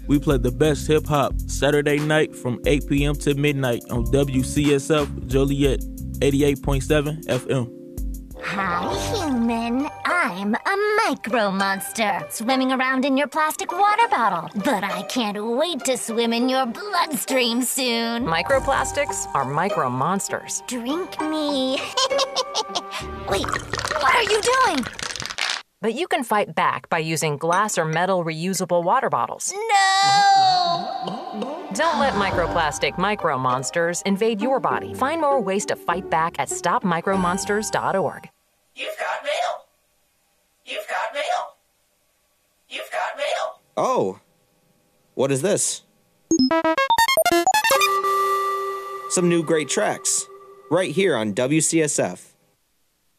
We play the best hip-hop Saturday night from 8 p.m. to midnight on WCSF Joliet 88.7 FM. Hi, human. I'm a micro monster swimming around in your plastic water bottle. But I can't wait to swim in your bloodstream soon. Microplastics are micro monsters. Drink me. Wait, what are you doing? But you can fight back by using glass or metal reusable water bottles. No! Don't let microplastic micro monsters invade your body. Find more ways to fight back at stopmicromonsters.org. You've got mail. You've got mail. You've got mail. Oh, what is this? Some new great tracks, right here on WCSF.